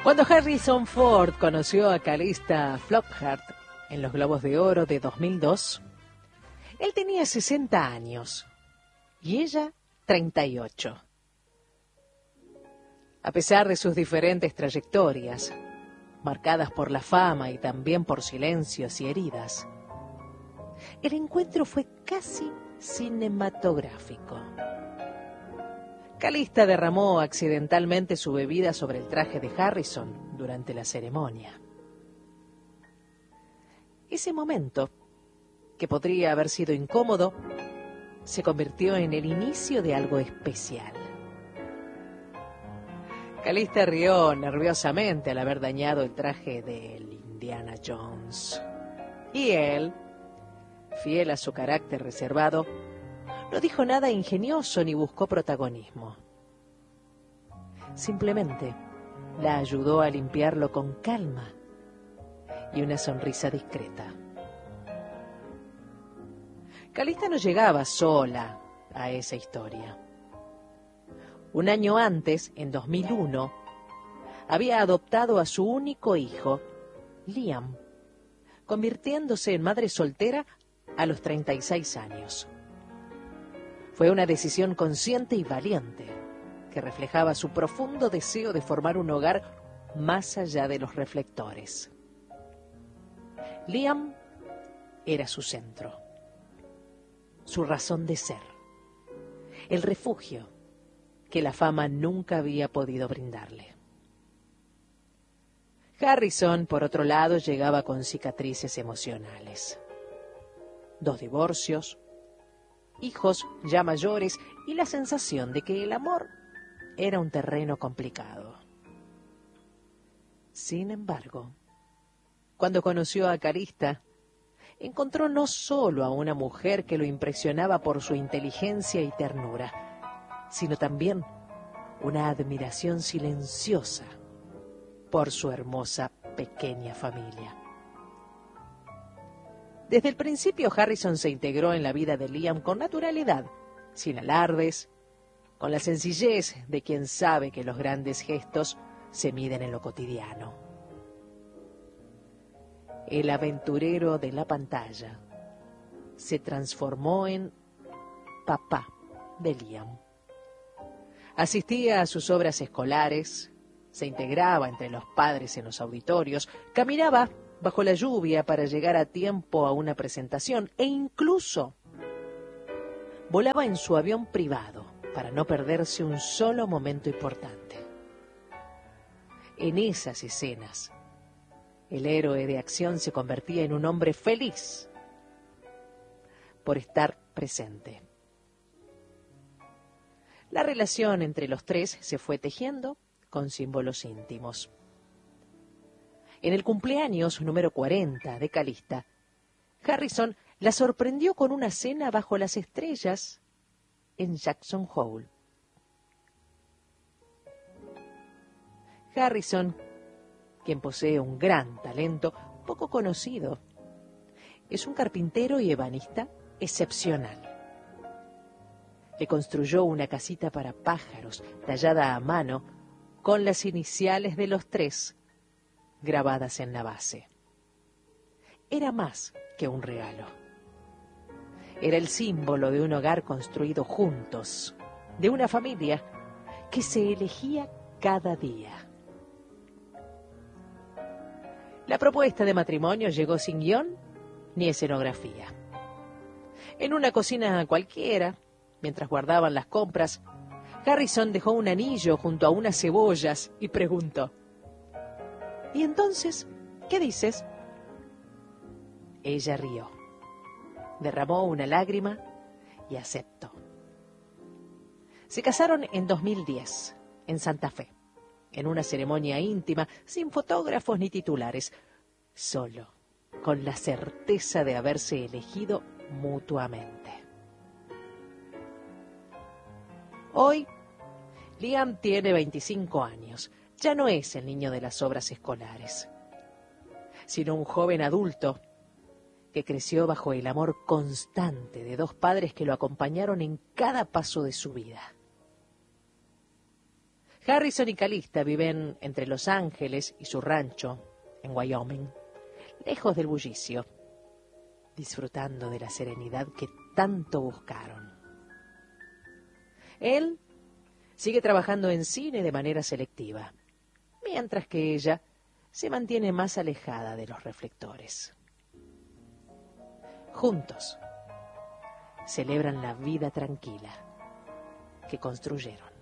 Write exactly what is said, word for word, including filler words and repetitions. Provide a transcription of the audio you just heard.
Cuando Harrison Ford conoció a Calista Flockhart en los Globos de Oro de dos mil dos, él tenía sesenta años y ella treinta y ocho. A pesar de sus diferentes trayectorias, marcadas por la fama y también por silencios y heridas, el encuentro fue casi cinematográfico. Calista derramó accidentalmente su bebida sobre el traje de Harrison durante la ceremonia. Ese momento, que podría haber sido incómodo, se convirtió en el inicio de algo especial. Calista rió nerviosamente al haber dañado el traje del Indiana Jones. Y él, fiel a su carácter reservado, no dijo nada ingenioso ni buscó protagonismo. Simplemente la ayudó a limpiarlo con calma y una sonrisa discreta. Calista no llegaba sola a esa historia. Un año antes, en dos mil uno, había adoptado a su único hijo, Liam, convirtiéndose en madre soltera a los treinta y seis años. Fue una decisión consciente y valiente, que reflejaba su profundo deseo de formar un hogar más allá de los reflectores. Liam era su centro, su razón de ser, el refugio que la fama nunca había podido brindarle. Harrison, por otro lado, llegaba con cicatrices emocionales. Dos divorcios, hijos ya mayores y la sensación de que el amor era un terreno complicado. Sin embargo, cuando conoció a Calista, encontró no solo a una mujer que lo impresionaba por su inteligencia y ternura, sino también una admiración silenciosa por su hermosa pequeña familia. Desde el principio, Harrison se integró en la vida de Liam con naturalidad, sin alardes, con la sencillez de quien sabe que los grandes gestos se miden en lo cotidiano. El aventurero de la pantalla se transformó en papá de Liam. Asistía a sus obras escolares, se integraba entre los padres en los auditorios, caminaba bajo la lluvia para llegar a tiempo a una presentación e incluso volaba en su avión privado para no perderse un solo momento importante. En esas escenas, el héroe de acción se convertía en un hombre feliz por estar presente. La relación entre los tres se fue tejiendo con símbolos íntimos. En el cumpleaños número cuarenta de Calista, Harrison la sorprendió con una cena bajo las estrellas en Jackson Hole. Harrison, quien posee un gran talento poco conocido, es un carpintero y ebanista excepcional. Le construyó una casita para pájaros tallada a mano con las iniciales de los tres grabadas en la base. Era más que un regalo. Era el símbolo de un hogar construido juntos, de una familia que se elegía cada día. La propuesta de matrimonio llegó sin guión ni escenografía. En una cocina cualquiera, mientras guardaban las compras, Harrison dejó un anillo junto a unas cebollas y preguntó: ¿y entonces qué dices? Ella rió, derramó una lágrima y aceptó. Se casaron en dos mil diez, en Santa Fe, en una ceremonia íntima, sin fotógrafos ni titulares, solo con la certeza de haberse elegido mutuamente. Hoy, Liam tiene veinticinco años. Ya no es el niño de las obras escolares, sino un joven adulto que creció bajo el amor constante de dos padres que lo acompañaron en cada paso de su vida. Harrison y Calista viven entre Los Ángeles y su rancho, en Wyoming, lejos del bullicio, disfrutando de la serenidad que tanto buscaron. Él sigue trabajando en cine de manera selectiva, mientras que ella se mantiene más alejada de los reflectores. Juntos celebran la vida tranquila que construyeron.